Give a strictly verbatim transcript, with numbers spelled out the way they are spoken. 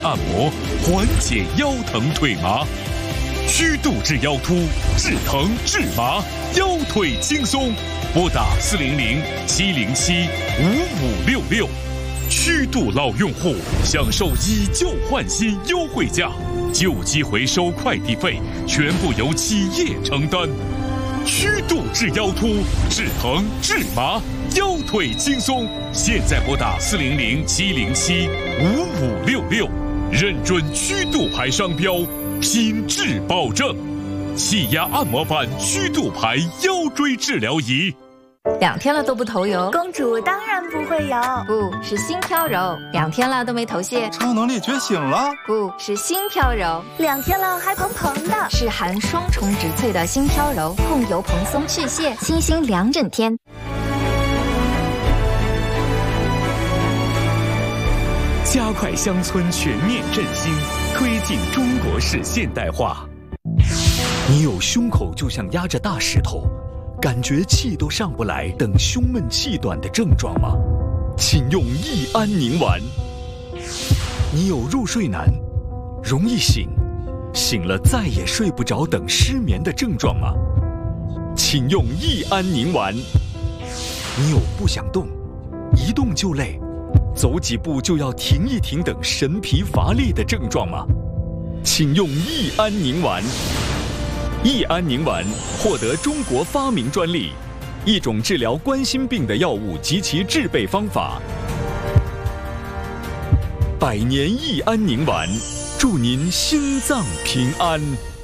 按摩缓解腰疼腿麻，虚度治腰突，治疼治麻，腰腿轻松。拨打四零零七零七五五六六，虚度老用户享受以旧换新优惠价，旧机回收快递费全部由企业承担。虚度治腰突，治疼治麻，腰腿轻松。现在拨打四零零七零七五五六六，认准虚度牌商标，品质保证。气压按摩板虚度牌腰椎治疗仪。 两天了都不头油， 公主当然不会有， 不是心飘柔。两天了都没头屑， 超能力觉醒了， 不是心飘柔。 两天了还蓬蓬的， 是含双重植萃的心飘柔，控油蓬松去屑，清新两整天。 加快乡村全面振兴，推进中国式现代化。 你有胸口就像压着大石头，感觉气都上不来等胸闷气短的症状吗？请用益安宁丸。你有入睡难、容易醒、醒了再也睡不着等失眠的症状吗？请用益安宁丸。你有不想动、一动就累、走几步就要停一停等神疲乏力的症状吗？请用益安宁丸。益安宁丸获得中国发明专利，一种治疗冠心病的药物及其制备方法。百年益安宁丸，祝您心脏平安。